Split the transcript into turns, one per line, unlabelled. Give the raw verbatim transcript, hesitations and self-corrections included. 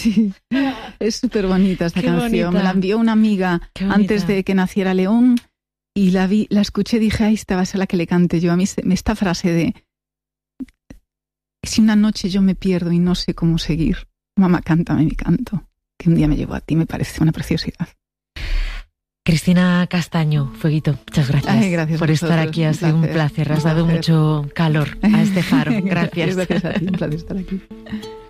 Sí, es súper bonita esta
Qué
canción.
bonita.
Me la envió una amiga antes de que naciera León y la vi, la escuché y dije, ahí esta va a ser la que le cante yo. A mí esta frase de si una noche yo me pierdo y no sé cómo seguir, mamá, cántame mi canto, que un día me llevó a ti, me parece una preciosidad.
Cristina Castaño, Fueguito, muchas gracias,
Ay, gracias
por estar aquí, ha sido un placer, has dado mucho calor a este faro. Gracias.
Gracias a ti, un placer estar aquí.